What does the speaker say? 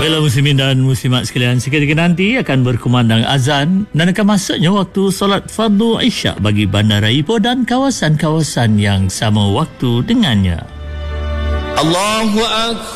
Baiklah muslimin dan muslimat sekalian, seketika nanti akan berkumandang azan dan akan masuknya waktu solat fardu Isyak bagi Bandar Raya Ipoh dan kawasan-kawasan yang sama waktu dengannya. Allahu Akbar.